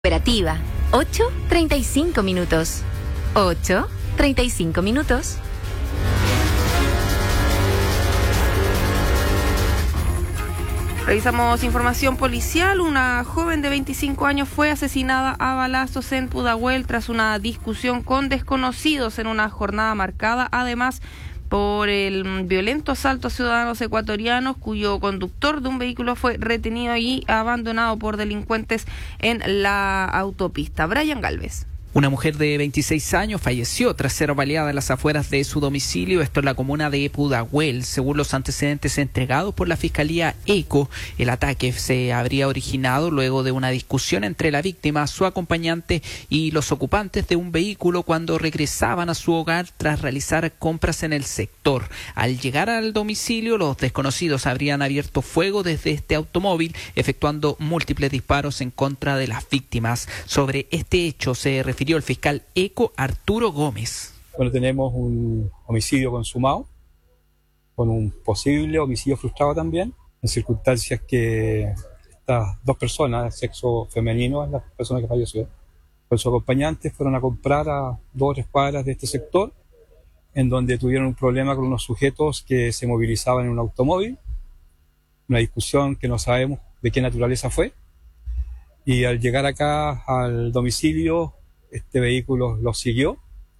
Operativa, 8:35 minutos. 8:35 minutos. Revisamos información policial. Una joven de 25 años fue asesinada a balazos en Pudahuel tras una discusión con desconocidos en una jornada marcada, además, por el violento asalto a ciudadanos ecuatorianos, cuyo conductor de un vehículo fue retenido y abandonado por delincuentes en la autopista. Brian Galvez. Una mujer de 26 años falleció tras ser baleada en las afueras de su domicilio, esto en la comuna de Pudahuel. Según los antecedentes entregados por la Fiscalía ECO, el ataque se habría originado luego de una discusión entre la víctima, su acompañante y los ocupantes de un vehículo cuando regresaban a su hogar tras realizar compras en el sector. Al llegar al domicilio, los desconocidos habrían abierto fuego desde este automóvil, efectuando múltiples disparos en contra de las víctimas. Sobre este hecho se refirió el fiscal ECO Arturo Gómez. Bueno, tenemos un homicidio consumado, con un posible homicidio frustrado también, en circunstancias que estas dos personas, de sexo femenino, las personas que falleció, con su acompañante fueron a comprar a 2 o 3 cuadras de este sector, en donde tuvieron un problema con unos sujetos que se movilizaban en un automóvil, una discusión que no sabemos de qué naturaleza fue, y al llegar acá al domicilio, este vehículo los siguió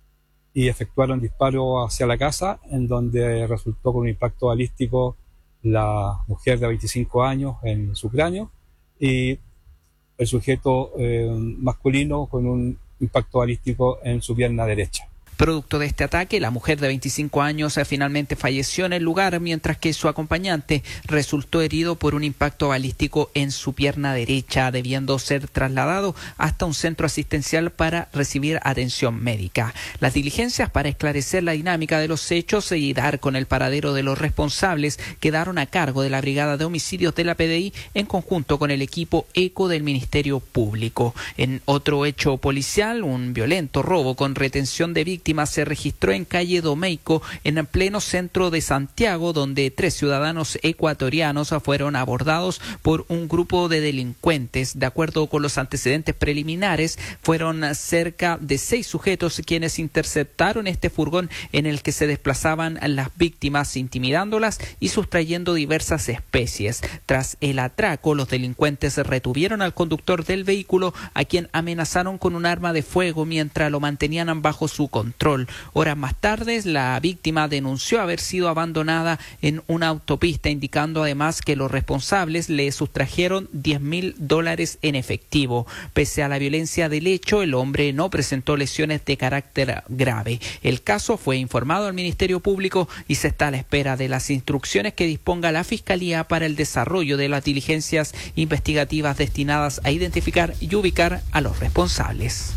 y efectuaron disparos hacia la casa, en donde resultó con un impacto balístico la mujer de 25 años en su cráneo y el sujeto masculino con un impacto balístico en su pierna derecha. Producto de este ataque, la mujer de 25 años finalmente falleció en el lugar, mientras que su acompañante resultó herido por un impacto balístico en su pierna derecha, debiendo ser trasladado hasta un centro asistencial para recibir atención médica. Las diligencias para esclarecer la dinámica de los hechos y dar con el paradero de los responsables quedaron a cargo de la Brigada de Homicidios de la PDI en conjunto con el equipo ECO del Ministerio Público. En otro hecho policial, un violento robo con retención de víctimas se registró en calle Domeico, en pleno centro de Santiago, donde 3 ciudadanos ecuatorianos fueron abordados por un grupo de delincuentes. De acuerdo con los antecedentes preliminares, fueron cerca de 6 sujetos quienes interceptaron este furgón en el que se desplazaban las víctimas, intimidándolas y sustrayendo diversas especies. Tras el atraco, los delincuentes retuvieron al conductor del vehículo, a quien amenazaron con un arma de fuego mientras lo mantenían bajo su control. Horas más tarde, la víctima denunció haber sido abandonada en una autopista, indicando además que los responsables le sustrajeron $10,000 en efectivo. Pese a la violencia del hecho, el hombre no presentó lesiones de carácter grave. El caso fue informado al Ministerio Público y se está a la espera de las instrucciones que disponga la Fiscalía para el desarrollo de las diligencias investigativas destinadas a identificar y ubicar a los responsables.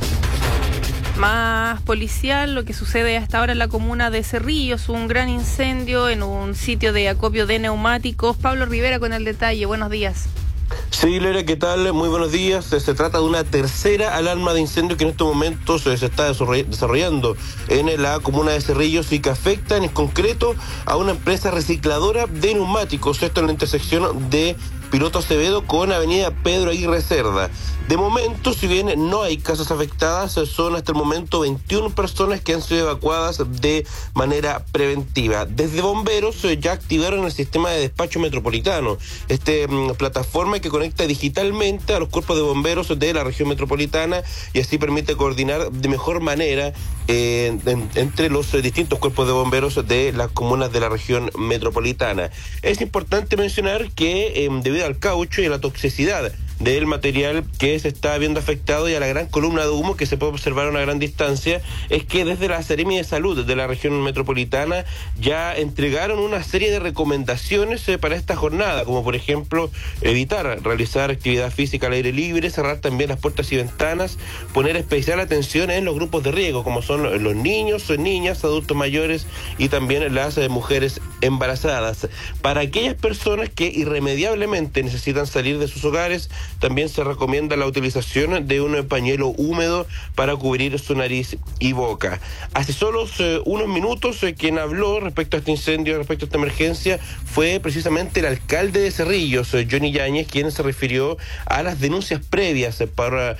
Más policial, lo que sucede hasta ahora en la comuna de Cerrillos, un gran incendio en un sitio de acopio de neumáticos. Pablo Rivera con el detalle, buenos días. Sí, Lera, ¿qué tal? Muy buenos días. Se trata de una tercera alarma de incendio que en estos momentos se está desarrollando en la comuna de Cerrillos y que afecta en concreto a una empresa recicladora de neumáticos. Esto en la intersección de Piloto Acevedo con avenida Pedro Aguirre Cerda. De momento, si bien no hay casas afectadas, son hasta el momento 21 personas que han sido evacuadas de manera preventiva. Desde bomberos ya activaron el sistema de despacho metropolitano, plataforma que conecta digitalmente a los cuerpos de bomberos de la región metropolitana y así permite coordinar de mejor manera entre los distintos cuerpos de bomberos de las comunas de la región metropolitana. Es importante mencionar que debido al caucho y a la toxicidad del material que se está viendo afectado y a la gran columna de humo que se puede observar a una gran distancia, es que desde la Seremi de Salud de la región metropolitana ya entregaron una serie de recomendaciones para esta jornada, como por ejemplo evitar realizar actividad física al aire libre, cerrar también las puertas y ventanas, poner especial atención en los grupos de riesgo, como son los niños, niñas, adultos mayores y también las mujeres embarazadas. Para aquellas personas que irremediablemente necesitan salir de sus hogares, también se recomienda la utilización de un pañuelo húmedo para cubrir su nariz y boca. Hace solo unos minutos quien habló respecto a este incendio, respecto a esta emergencia, fue precisamente el alcalde de Cerrillos, Johnny Yáñez, quien se refirió a las denuncias previas